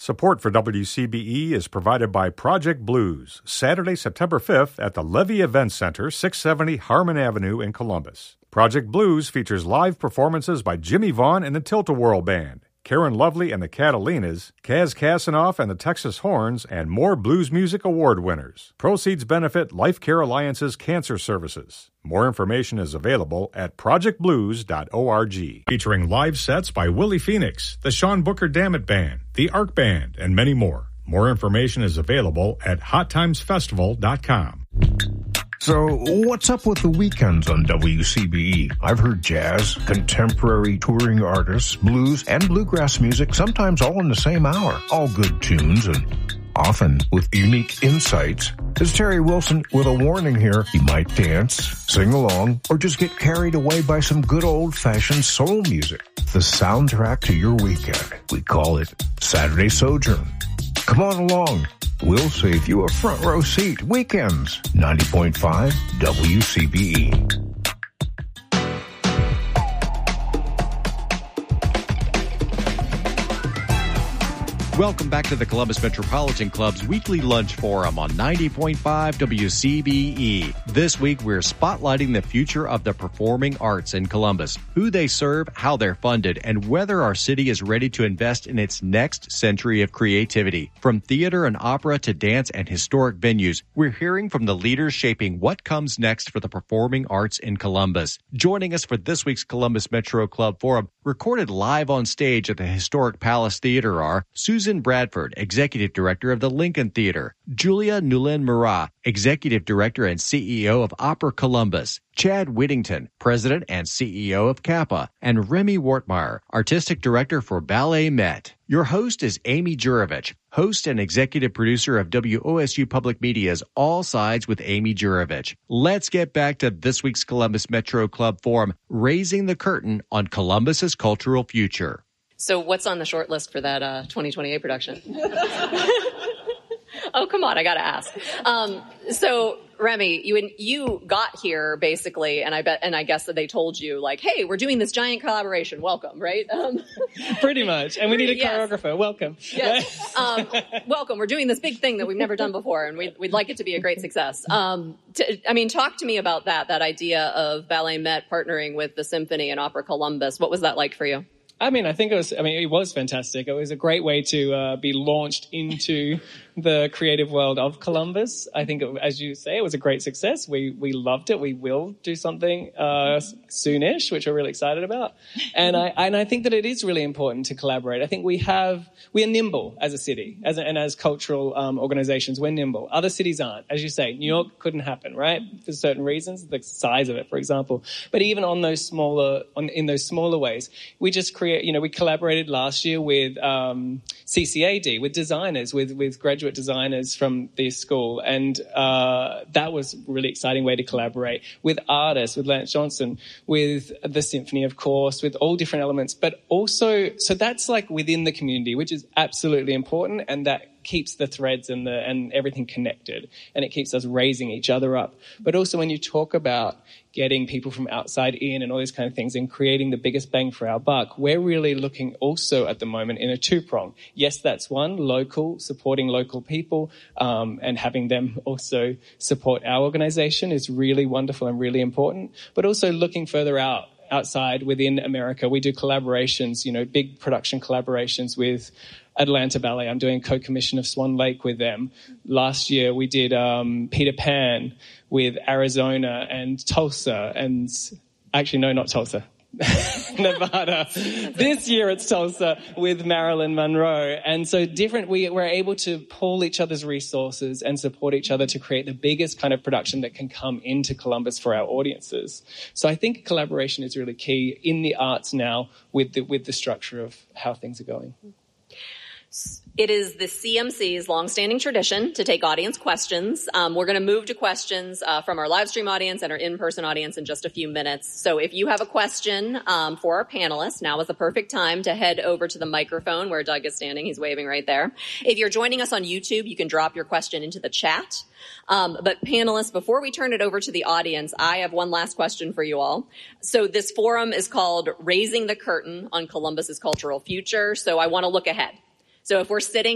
Support for WCBE is provided by Project Blues, Saturday, September 5th at the Levy Event Center, 670 Harmon Avenue in Columbus. Project Blues features live performances by Jimmy Vaughn and the Tilt-A-Whirl Band, Karen Lovely and the Catalinas, Kaz Kasanoff and the Texas Horns, and more blues music award winners. Proceeds benefit Life Care Alliance's cancer services. More information is available at projectblues.org. Featuring live sets by Willie Phoenix, the Sean Booker Dammit Band, the Arc Band, and many more. More information is available at hottimesfestival.com. So, what's up with the weekends on WCBE? I've heard jazz, contemporary touring artists, blues, and bluegrass music, sometimes all in the same hour. All good tunes and often with unique insights. There's Terry Wilson with a warning here. You might dance, sing along, or just get carried away by some good old-fashioned soul music. The soundtrack to your weekend. We call it Saturday Sojourn. Come on along. We'll save you a front row seat. Weekends, 90.5 WCBE. Welcome back to the Columbus Metropolitan Club's weekly lunch forum on 90.5 WCBE. This week, we're spotlighting the future of the performing arts in Columbus, who they serve, how they're funded, and whether our city is ready to invest in its next century of creativity. From theater and opera to dance and historic venues, we're hearing from the leaders shaping what comes next for the performing arts in Columbus. Joining us for this week's Columbus Metro Club Forum, recorded live on stage at the historic Palace Theater, are Susan Bradford, Executive Director of the Lincoln Theater, Julia Newlin-Murat, Executive Director and CEO of Opera Columbus, Chad Whittington, President and CEO of Kappa, and Remy Wortmeyer, Artistic Director for Ballet Met. Your host is Amy Jurovich, host and executive producer of WOSU Public Media's All Sides with Amy Jurovich. Let's get back to this week's Columbus Metro Club Forum, Raising the Curtain on Columbus's Cultural Future. So what's on the short list for that 2028 production? Oh, come on, I got to ask. So, Remy, you got here basically, and I guess that they told you, like, hey, we're doing this giant collaboration. Welcome, right? Pretty much. And we need a choreographer. Welcome. Yes. Welcome. We're doing this big thing that we've never done before, and we'd like it to be a great success. Talk to me about that idea of Ballet Met partnering with the Symphony and Opera Columbus. What was that like for you? It was fantastic. It was a great way to be launched into the creative world of Columbus. I think, as you say, it was a great success. We loved it. We will do something soonish, which we're really excited about. And I think that it is really important to collaborate. I think we are nimble as a city, and as cultural organizations, we're nimble. Other cities aren't. As you say, New York couldn't happen, right? For certain reasons, the size of it, for example. But even in those smaller ways, we just we collaborated last year with CCAD, with designers, with graduate designers from the school. And that was a really exciting way to collaborate with artists, with Lance Johnson, with the symphony, of course, with all different elements. But also, so that's like within the community, which is absolutely important. And that keeps the threads and everything connected, and it keeps us raising each other up. But also when you talk about getting people from outside in and all these kind of things and creating the biggest bang for our buck, we're really looking also at the moment in a two-prong. Yes, that's one, supporting local people, and having them also support our organization is really wonderful and really important, but also looking further outside within America. We do collaborations, big production collaborations with Atlanta Ballet. I'm doing co-commission of Swan Lake with them. Last year we did Peter Pan with Arizona and Tulsa, and actually no, not Tulsa. Nevada. This year it's Tulsa with Marilyn Monroe. And so we're able to pull each other's resources and support each other to create the biggest kind of production that can come into Columbus for our audiences. So I think collaboration is really key in the arts now with the structure of how things are going. It is the CMC's longstanding tradition to take audience questions. We're going to move to questions from our live stream audience and our in-person audience in just a few minutes. So if you have a question for our panelists, now is the perfect time to head over to the microphone where Doug is standing. He's waving right there. If you're joining us on YouTube, you can drop your question into the chat. But panelists, before we turn it over to the audience, I have one last question for you all. So this forum is called Raising the Curtain on Columbus's Cultural Future. So I want to look ahead. So if we're sitting